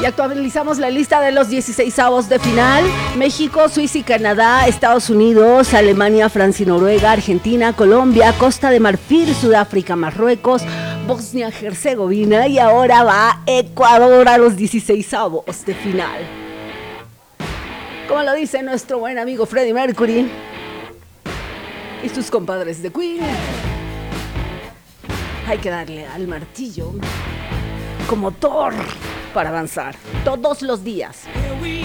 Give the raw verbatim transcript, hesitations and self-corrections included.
Y actualizamos la lista de los dieciseisavos de final. México, Suiza y Canadá, Estados Unidos, Alemania, Francia y Noruega, Argentina, Colombia, Costa de Marfil, Sudáfrica, Marruecos, Bosnia-Herzegovina y ahora va Ecuador a los dieciseisavos de final. Como lo dice nuestro buen amigo Freddie Mercury y sus compadres de Queen, hay que darle al martillo como Thor para avanzar todos los días.